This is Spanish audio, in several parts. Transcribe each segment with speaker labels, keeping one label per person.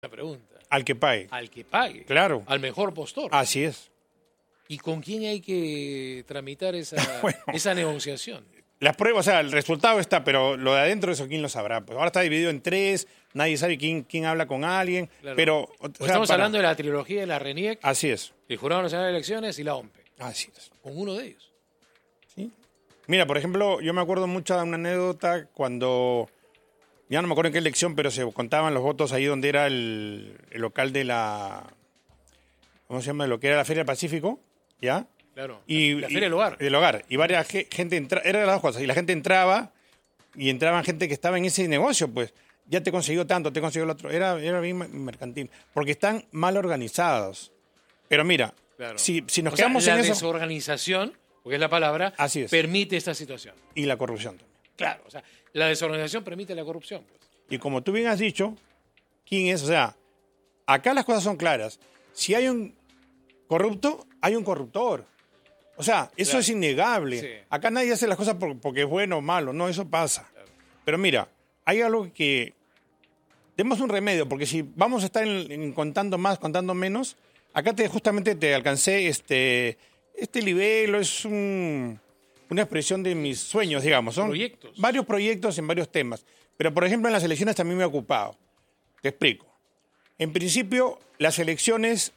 Speaker 1: La pregunta.
Speaker 2: Al que pague.
Speaker 1: Al que pague.
Speaker 2: Claro.
Speaker 1: Al mejor postor.
Speaker 2: Así es.
Speaker 1: ¿Y con quién hay que tramitar esa,
Speaker 2: Bueno.
Speaker 1: esa negociación?
Speaker 2: Las pruebas, o sea, el resultado está, pero lo de adentro, eso quién lo sabrá. Pues ahora está dividido en tres, nadie sabe quién habla con alguien,
Speaker 1: Claro.
Speaker 2: pero...
Speaker 1: Estamos hablando de la trilogía de la RENIEC,
Speaker 2: Así es,
Speaker 1: el Jurado Nacional de Elecciones y la OMPE.
Speaker 2: así es.
Speaker 1: Con uno de ellos.
Speaker 2: ¿Sí? Mira, por ejemplo, yo me acuerdo mucho de una anécdota cuando... Ya no me acuerdo en qué elección, pero se contaban los votos ahí donde era el local de la... ¿Cómo se llama? Lo que era la Feria del Pacífico, ¿ya?
Speaker 1: Claro.
Speaker 2: Y,
Speaker 1: la Feria del Hogar.
Speaker 2: Del hogar. Y varias gente entraba, eran las dos cosas. Y la gente entraba, y entraban gente que estaba en ese negocio, pues. Ya te consiguió tanto, te consiguió lo otro. Era bien mercantil. Porque están mal organizados. Pero mira,
Speaker 1: Claro.
Speaker 2: si nos
Speaker 1: O sea,
Speaker 2: quedamos
Speaker 1: la
Speaker 2: en eso...
Speaker 1: desorganización, porque es la palabra,
Speaker 2: Así es.
Speaker 1: permite esta situación.
Speaker 2: Y la corrupción también.
Speaker 1: Claro, o sea, la desorganización permite la corrupción. Pues.
Speaker 2: Y como tú bien has dicho, ¿quién es? O sea, acá las cosas son claras. Si hay un corrupto, hay un corruptor. O sea, eso
Speaker 1: Claro.
Speaker 2: es innegable.
Speaker 1: Sí.
Speaker 2: Acá nadie hace las cosas porque es bueno o malo. No, eso pasa.
Speaker 1: Claro.
Speaker 2: Pero mira, hay algo que... Demos un remedio, porque si vamos a estar contando más, contando menos, acá justamente te alcancé este libelo, es una expresión de mis sueños, digamos. Son
Speaker 1: Proyectos.
Speaker 2: varios proyectos en varios temas. Pero, por ejemplo, en las elecciones también me he ocupado. Te explico. En principio, las elecciones,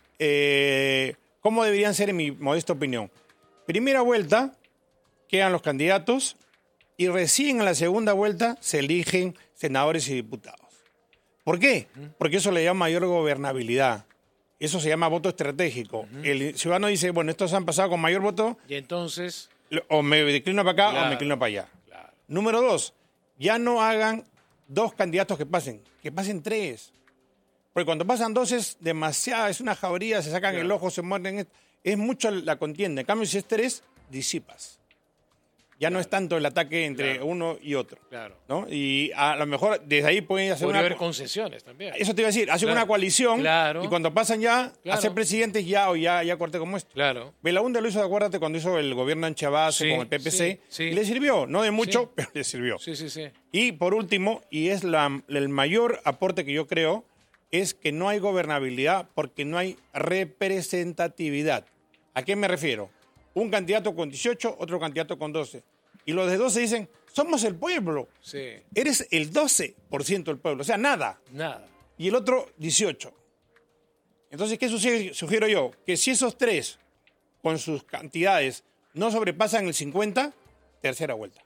Speaker 2: ¿cómo deberían ser en mi modesta opinión? Primera vuelta, quedan los candidatos y recién en la segunda vuelta se eligen senadores y diputados. ¿Por qué? Porque eso le llama mayor gobernabilidad. Eso se llama voto estratégico. El ciudadano dice, bueno, estos han pasado con mayor voto,
Speaker 1: Y entonces,
Speaker 2: o me declino para acá o
Speaker 1: Claro.
Speaker 2: me declino para allá.
Speaker 1: claro.
Speaker 2: Número 2, ya no hagan 2 candidatos que pasen 3. Porque cuando pasan 2 es demasiado, es una jauría, se sacan
Speaker 1: Claro.
Speaker 2: el ojo, se muerden. Es mucho la contienda. En cambio, si es 3, disipas. Ya no es tanto el ataque entre
Speaker 1: Claro.
Speaker 2: uno y otro.
Speaker 1: Claro.
Speaker 2: ¿No? Y a lo mejor desde ahí pueden hacer
Speaker 1: Podría
Speaker 2: una...
Speaker 1: haber concesiones también.
Speaker 2: Eso te iba a decir, hacen
Speaker 1: Claro.
Speaker 2: una coalición
Speaker 1: Claro.
Speaker 2: y cuando pasan ya
Speaker 1: Claro.
Speaker 2: a ser presidentes ya corte como esto.
Speaker 1: Claro.
Speaker 2: Belaúnde lo hizo, acuérdate, cuando hizo el gobierno en Chavase
Speaker 1: Sí,
Speaker 2: con el PPC,
Speaker 1: sí, sí.
Speaker 2: y le sirvió, no de mucho,
Speaker 1: Sí.
Speaker 2: pero le sirvió.
Speaker 1: Sí, sí, sí.
Speaker 2: Y por último, y es el mayor aporte que yo creo, es que no hay gobernabilidad porque no hay representatividad. ¿A qué me refiero? Un candidato con 18, otro candidato con 12. Y los de 12 dicen, somos el pueblo.
Speaker 1: Sí.
Speaker 2: Eres el 12% del pueblo, o sea, nada.
Speaker 1: Nada.
Speaker 2: Y el otro 18. Entonces, ¿qué sugiero yo? Que si esos 3, con sus cantidades, no sobrepasan el 50, tercera vuelta.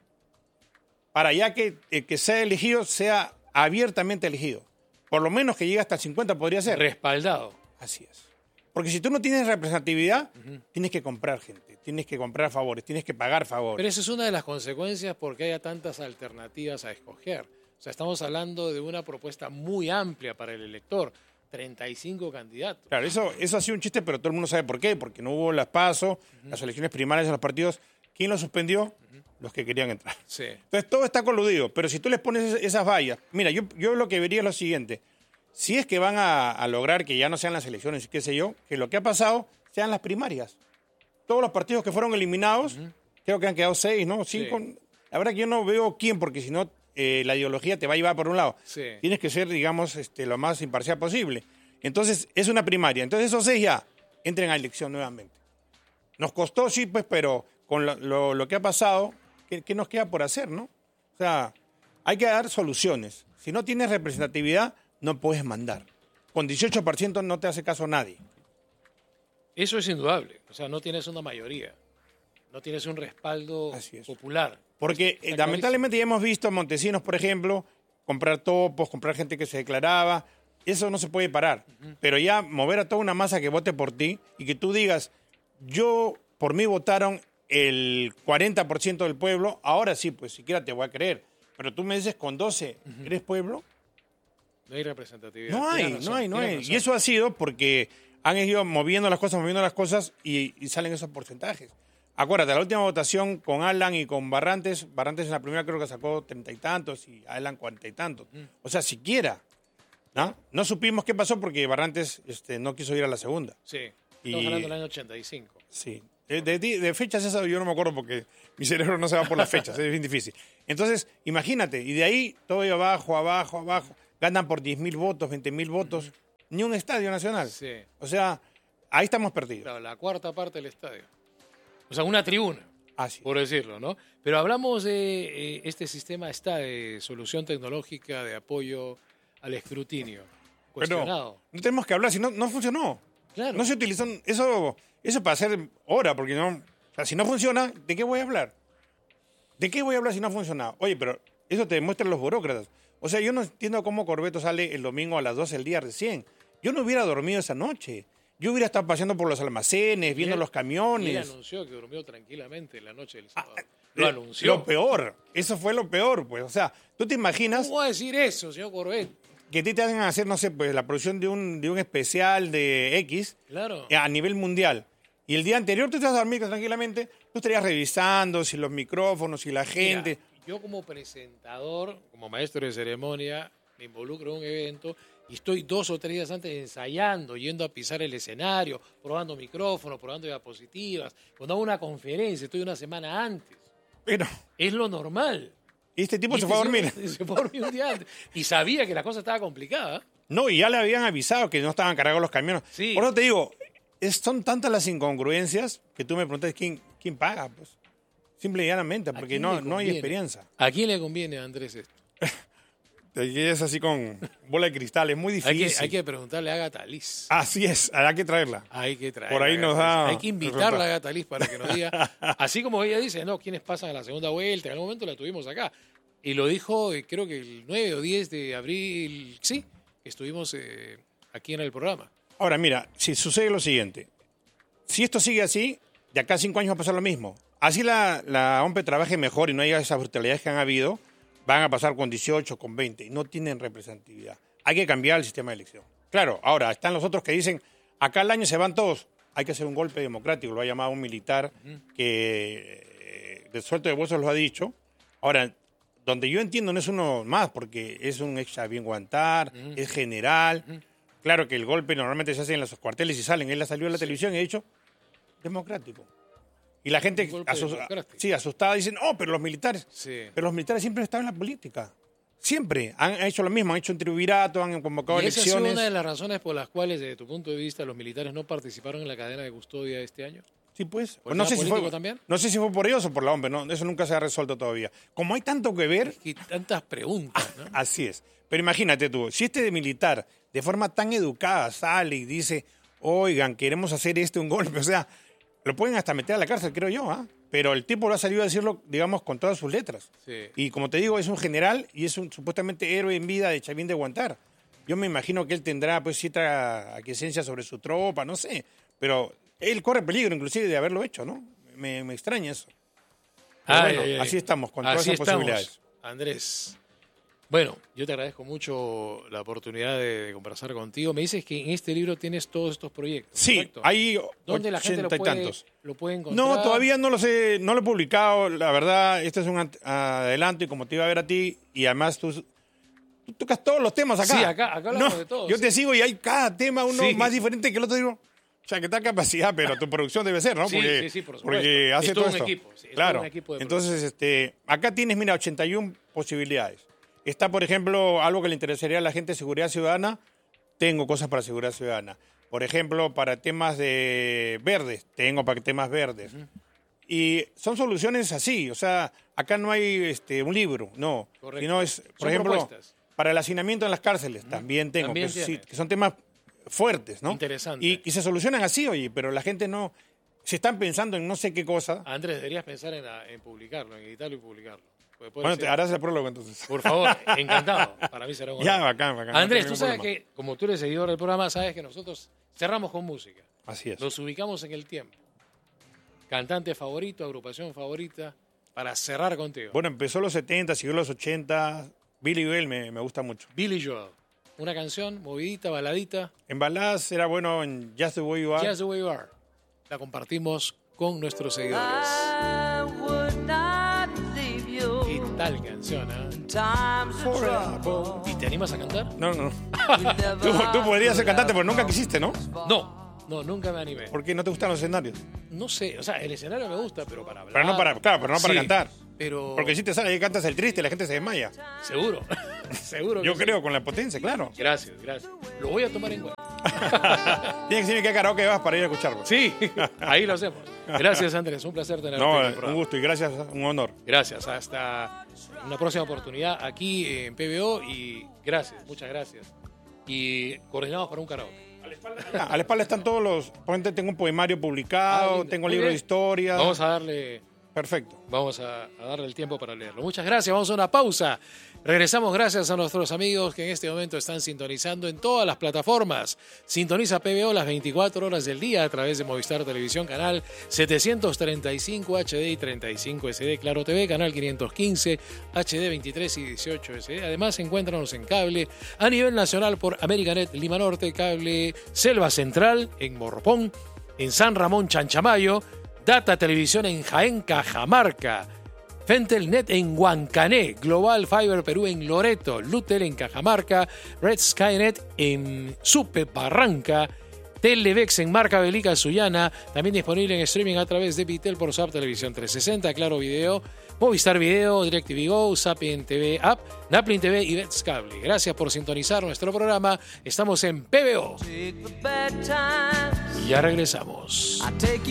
Speaker 2: Para ya que el que sea elegido sea abiertamente elegido. Por lo menos que llegue hasta el 50 podría ser.
Speaker 1: Respaldado.
Speaker 2: Así es. Porque si tú no tienes representatividad, tienes que comprar gente, tienes que comprar favores, tienes que pagar favores.
Speaker 1: Pero esa es una de las consecuencias porque haya tantas alternativas a escoger. O sea, estamos hablando de una propuesta muy amplia para el elector. 35 candidatos.
Speaker 2: Claro, eso ha sido un chiste, pero todo el mundo sabe por qué. Porque no hubo las PASO, las elecciones primarias de los partidos. ¿Quién lo suspendió? Los que querían entrar.
Speaker 1: Sí.
Speaker 2: Entonces todo está coludido. Pero si tú les pones esas vallas... Mira, yo lo que vería es lo siguiente. Si es que van a lograr que ya no sean las elecciones, qué sé yo, que lo que ha pasado sean las primarias. Todos los partidos que fueron eliminados, creo que han quedado 6, ¿no? 5.
Speaker 1: Sí.
Speaker 2: La verdad que yo no veo quién, porque si no, la ideología te va a llevar por un lado.
Speaker 1: Sí.
Speaker 2: Tienes que ser, digamos, lo más imparcial posible. Entonces, es una primaria. Entonces, esos 6 ya entren a elección nuevamente. Nos costó, sí, pues, pero con lo que ha pasado, ¿qué nos queda por hacer, no? O sea, hay que dar soluciones. Si no tienes representatividad, no puedes mandar. Con 18% no te hace caso nadie.
Speaker 1: Eso es indudable. O sea, no tienes una mayoría. No tienes un respaldo
Speaker 2: Así es.
Speaker 1: popular.
Speaker 2: Porque
Speaker 1: Está
Speaker 2: lamentablemente ya hemos visto a Montesinos, por ejemplo, comprar topos, comprar gente que se declaraba. Eso no se puede parar. Pero ya mover a toda una masa que vote por ti y que tú digas, por mí votaron el 40% del pueblo, ahora sí, pues siquiera te voy a creer. Pero tú me dices con 12, ¿eres pueblo?
Speaker 1: No hay representatividad.
Speaker 2: No hay,
Speaker 1: Tienes
Speaker 2: no
Speaker 1: razón,
Speaker 2: hay, no
Speaker 1: tienes
Speaker 2: hay.
Speaker 1: razón.
Speaker 2: Y eso ha sido porque han ido moviendo las cosas y salen esos porcentajes. Acuérdate, la última votación con Alan y con Barrantes en la primera creo que sacó 30 y tantos y Alan 40 y tantos. O sea, siquiera. No supimos qué pasó porque Barrantes no quiso ir a la segunda.
Speaker 1: Sí.
Speaker 2: Y-
Speaker 1: Estamos hablando del año 85.
Speaker 2: Sí. De fechas esas yo no me acuerdo porque mi cerebro no se va por las fechas, es bien difícil. Entonces, imagínate, y de ahí todo iba abajo. Ganan por 10.000 votos, 20.000 votos. ni un estadio nacional.
Speaker 1: Sí.
Speaker 2: O sea, ahí estamos perdidos.
Speaker 1: Claro, la cuarta parte del estadio. O sea, una tribuna,
Speaker 2: Así.
Speaker 1: por decirlo, ¿no? Pero hablamos de este sistema de solución tecnológica de apoyo al escrutinio. Cuestionado.
Speaker 2: No tenemos que hablar, si no funcionó.
Speaker 1: Claro.
Speaker 2: No se utilizó eso para hacer hora, porque no. O sea, si no funciona, ¿de qué voy a hablar? ¿De qué voy a hablar si no ha funcionado? Oye, pero eso te demuestran los burócratas. O sea, yo no entiendo cómo Corbeto sale el domingo a las 12 del día recién. Yo no hubiera dormido esa noche. Yo hubiera estado paseando por los almacenes, viendo los camiones.
Speaker 1: Y él anunció que durmió tranquilamente en la noche del sábado. Lo
Speaker 2: Lo
Speaker 1: anunció.
Speaker 2: Lo peor. Eso fue lo peor, pues. O sea, tú te imaginas
Speaker 1: ¿Cómo va a decir eso, señor Corbeto?
Speaker 2: que te hagan hacer, no sé, pues la producción de un especial de X
Speaker 1: Claro.
Speaker 2: a nivel mundial. Y el día anterior tú estás a dormir tranquilamente, tú estarías revisando si los micrófonos, si la gente.
Speaker 1: Mira, yo como presentador, como maestro de ceremonia, me involucro en un evento y estoy 2 o 3 días antes ensayando, yendo a pisar el escenario, probando micrófonos, probando diapositivas. Cuando hago una conferencia, estoy una semana antes.
Speaker 2: Pero
Speaker 1: Es lo normal.
Speaker 2: este tipo
Speaker 1: Y
Speaker 2: se fue a dormir.
Speaker 1: Se fue a dormir un día antes. Y sabía que la cosa estaba complicada.
Speaker 2: No, y ya le habían avisado que no estaban cargados los camiones.
Speaker 1: Sí.
Speaker 2: Por eso te digo, son tantas las incongruencias que tú me preguntas quién paga, pues. Simple y llanamente, porque
Speaker 1: quién
Speaker 2: no
Speaker 1: le
Speaker 2: hay
Speaker 1: conviene?
Speaker 2: experiencia.
Speaker 1: ¿A quién le conviene, Andrés, esto?
Speaker 2: Es así con bola de cristal, es muy difícil.
Speaker 1: Hay que preguntarle a Agatha Liz.
Speaker 2: Así es, habrá que traerla.
Speaker 1: Hay que traerla.
Speaker 2: Por ahí nos da
Speaker 1: Hay que invitarla a Agatha Liz para que nos diga. Así como ella dice, no, ¿quiénes pasan a la segunda vuelta? En algún momento la tuvimos acá. Y lo dijo, creo que el 9 o 10 de abril, sí, que estuvimos aquí en el programa.
Speaker 2: Ahora, mira, si sucede lo siguiente. Si esto sigue así, de acá a 5 años va a pasar lo mismo. Así la OMPE trabaje mejor y no haya esas brutalidades que han habido, van a pasar con 18, con 20, y no tienen representatividad. Hay que cambiar el sistema de elección. Claro, ahora están los otros que dicen, acá al año se van todos, hay que hacer un golpe democrático, lo ha llamado un militar que de suelto de huesos lo ha dicho. Ahora, donde yo entiendo no es uno más, porque es un ex Xavier Guantar, es general. Claro que el golpe normalmente se hace en los cuarteles y salen. Él ha salido en la televisión y ha dicho, democrático. Y la gente asustada dicen, pero los militares.
Speaker 1: Sí.
Speaker 2: Pero los militares siempre han estado en la política. Siempre. Han hecho lo mismo, han hecho un triunvirato, han convocado
Speaker 1: Y esa
Speaker 2: elecciones.
Speaker 1: es una de las razones por las cuales, desde tu punto de vista, los militares no participaron en la cadena de custodia este año.
Speaker 2: Sí, pues.
Speaker 1: ¿Por
Speaker 2: No
Speaker 1: el
Speaker 2: sé,
Speaker 1: tema
Speaker 2: si
Speaker 1: político
Speaker 2: fue,
Speaker 1: también?
Speaker 2: no sé si fue por ellos o por la OMPE, no, eso nunca se ha resuelto todavía. Como hay tanto que ver,
Speaker 1: Y tantas preguntas, ¿no?
Speaker 2: así es. Pero imagínate tú, si este de militar, de forma tan educada, sale y dice, oigan, queremos hacer un golpe, o sea, lo pueden hasta meter a la cárcel, creo yo, ¿ah? Pero el tipo lo ha salido a decirlo, digamos, con todas sus letras.
Speaker 1: Sí.
Speaker 2: Y como te digo, es un general y es un supuestamente héroe en vida de Chavín de Guantar. Yo me imagino que él tendrá, pues, cierta aquiescencia sobre su tropa, no sé. Pero él corre peligro, inclusive, de haberlo hecho, ¿no? Me extraña eso. Pero bueno, así estamos, con todas
Speaker 1: Así
Speaker 2: esas
Speaker 1: estamos,
Speaker 2: posibilidades.
Speaker 1: Andrés. Bueno, yo te agradezco mucho la oportunidad de conversar contigo. Me dices que en este libro tienes todos estos proyectos,
Speaker 2: Sí,
Speaker 1: ¿correcto?
Speaker 2: hay
Speaker 1: ¿Dónde la gente
Speaker 2: 80 y tantos.
Speaker 1: lo puede encontrar?
Speaker 2: No, todavía no lo sé, no lo he publicado. La verdad, este es un adelanto y como te iba a ver a ti, y además tú tocas todos los temas acá.
Speaker 1: Sí, acá hablamos de todo,
Speaker 2: Yo
Speaker 1: sí.
Speaker 2: te sigo y hay cada tema uno
Speaker 1: Sí.
Speaker 2: más diferente que el otro. Digo, o sea, que tal capacidad, pero tu producción debe ser, ¿no?
Speaker 1: Sí, sí, por supuesto.
Speaker 2: Porque hace
Speaker 1: Es todo
Speaker 2: todo
Speaker 1: un
Speaker 2: esto.
Speaker 1: equipo, sí, es
Speaker 2: claro.
Speaker 1: todo un equipo de
Speaker 2: Entonces, acá tienes, mira, 81 posibilidades. Está, por ejemplo, algo que le interesaría a la gente, seguridad ciudadana. Tengo cosas para seguridad ciudadana. Por ejemplo, para temas de verdes, tengo para temas verdes. Y son soluciones así, o sea, acá no hay un libro, no.
Speaker 1: Correcto.
Speaker 2: Sino es, por
Speaker 1: Son
Speaker 2: ejemplo,
Speaker 1: propuestas.
Speaker 2: para el hacinamiento en las cárceles, también tengo,
Speaker 1: También
Speaker 2: sí,
Speaker 1: tienes.
Speaker 2: que son temas fuertes, ¿no?
Speaker 1: Interesante.
Speaker 2: Y se solucionan así, oye, pero la gente no, se están pensando en no sé qué cosa.
Speaker 1: Andrés, deberías pensar en publicarlo, en editarlo y publicarlo. Puede
Speaker 2: Bueno,
Speaker 1: ser.
Speaker 2: harás el prólogo entonces.
Speaker 1: Por favor, encantado. Para mí será un honor.
Speaker 2: Ya, bacán.
Speaker 1: Andrés,
Speaker 2: no
Speaker 1: tú
Speaker 2: tengo
Speaker 1: sabes
Speaker 2: problema.
Speaker 1: que, como tú eres seguidor del programa, sabes que nosotros cerramos con música.
Speaker 2: Así es.
Speaker 1: Los ubicamos en el tiempo. Cantante favorito, agrupación favorita, para cerrar contigo.
Speaker 2: Bueno, empezó los 70, siguió los 80. Billy Joel me gusta mucho.
Speaker 1: Billy Joel. Una canción movidita, baladita.
Speaker 2: En baladas era bueno en Just the Way You Are.
Speaker 1: Just the Way You Are. La compartimos con nuestros seguidores.
Speaker 3: I would not leave you
Speaker 1: ¿Qué tal canción, eh?
Speaker 3: in times of trouble.
Speaker 1: ¿Y te animas a cantar?
Speaker 2: No.
Speaker 3: You never
Speaker 2: Tú podrías ser cantante, pero nunca quisiste, ¿no?
Speaker 1: No, nunca me animé.
Speaker 2: ¿Por qué no te gustan los escenarios?
Speaker 1: No sé, o sea, el escenario me gusta, pero para hablar.
Speaker 2: Pero no para
Speaker 1: Sí,
Speaker 2: cantar.
Speaker 1: Pero
Speaker 2: Porque si te sale y cantas el triste, la gente se desmaya.
Speaker 1: seguro. Seguro que
Speaker 2: Yo
Speaker 1: sí.
Speaker 2: creo, con la potencia, claro.
Speaker 1: Gracias. Lo voy a tomar en cuenta.
Speaker 2: Tiene que decirme qué karaoke vas para ir a escucharlo.
Speaker 1: Sí, ahí lo hacemos. Gracias, Andrés. Un placer tenerte
Speaker 2: No,
Speaker 1: en el
Speaker 2: un
Speaker 1: programa.
Speaker 2: gusto y gracias, un honor.
Speaker 1: Gracias. Hasta una próxima oportunidad aquí en PBO y gracias, muchas gracias. Y coordinamos para un karaoke.
Speaker 2: A la espalda están todos los... Por ejemplo, tengo un poemario publicado,
Speaker 1: lindo.
Speaker 2: tengo
Speaker 1: Muy
Speaker 2: libro de
Speaker 1: bien.
Speaker 2: historia.
Speaker 1: Vamos a darle el tiempo para leerlo. Muchas gracias. Vamos a una pausa. Regresamos gracias a nuestros amigos que en este momento están sintonizando en todas las plataformas. Sintoniza PBO las 24 horas del día a través de Movistar Televisión, canal 735 HD y 35 SD, Claro TV, canal 515 HD 23 y 18 SD. Además, encuéntranos en cable a nivel nacional por Americanet Lima Norte, cable Selva Central en Morropón, en San Ramón Chanchamayo, Data Televisión en Jaén, Cajamarca, Fentelnet en Huancané, Global Fiber Perú en Loreto, Lutel en Cajamarca, Red Skynet en Supe, Barranca, Televex en Marca Belica, Sullana, también disponible en streaming a través de Vitel por Zap Televisión 360, Claro Video, Movistar Video, DirecTV Go, Sapien TV App, Naplin TV y Bets Cable. Gracias por sintonizar nuestro programa. Estamos en PBO.
Speaker 3: Take the bad times.
Speaker 1: Y ya regresamos.
Speaker 3: I take